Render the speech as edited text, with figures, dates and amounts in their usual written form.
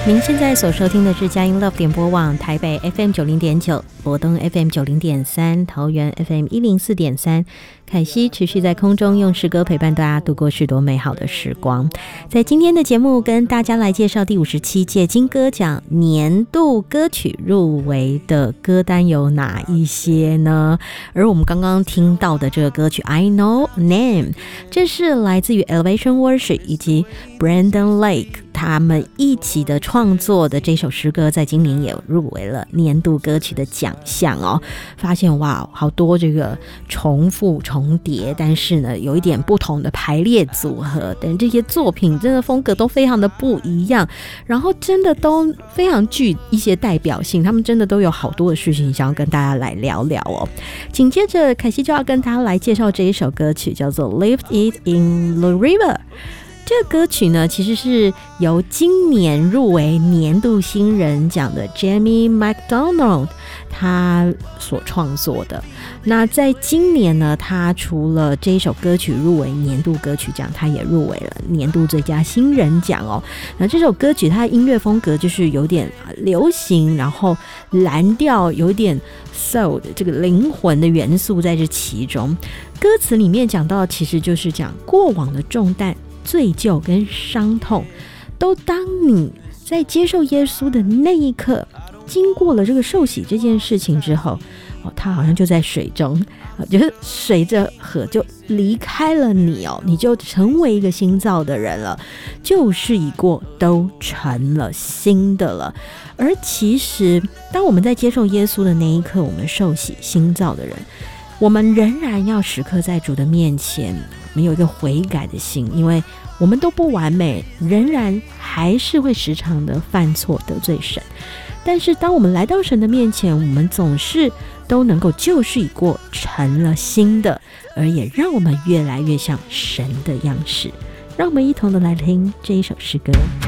您现在所收听的是佳音 Love 点播网台北 FM90.9， 罗东 FM90.3， 桃园 FM104.3。凯西持续在空中用诗歌陪伴大家度过许多美好的时光。在今天的节目跟大家来介绍第57届金歌奖年度歌曲入围的歌单有哪一些呢？而我们刚刚听到的这个歌曲 I Know Name， 这是来自于 Elevation Worship 以及 Brandon Lake他们一起的创作的这首诗歌，在今年也入围了年度歌曲的奖项哦。发现哇，好多这个重复重叠，但是呢有一点不同的排列组合，但这些作品真的风格都非常的不一样，然后真的都非常具一些代表性，他们真的都有好多的事情想要跟大家来聊聊哦。紧接着凯西就要跟大家来介绍这一首歌曲，叫做 Lift It in the River。这个歌曲呢，其实是由今年入围年度新人奖的 Jamie McDonald 他所创作的。那在今年呢，他除了这一首歌曲入围年度歌曲奖，他也入围了年度最佳新人奖哦。那这首歌曲它的音乐风格就是有点流行，然后蓝调，有点 soul 的这个灵魂的元素在这其中。歌词里面讲到，其实就是讲过往的重担、罪疚跟伤痛，都当你在接受耶稣的那一刻，经过了这个受洗这件事情之后，他好像就在水中，就是随着河就离开了你哦，你就成为一个新造的人了，旧事已过，都成了新的了。而其实当我们在接受耶稣的那一刻，我们受洗新造的人，我们仍然要时刻在主的面前，我们有一个悔改的心，因为我们都不完美，仍然还是会时常的犯错得罪神。但是当我们来到神的面前，我们总是都能够旧事已过，成了新的，而也让我们越来越像神的样式。让我们一同的来听这一首诗歌。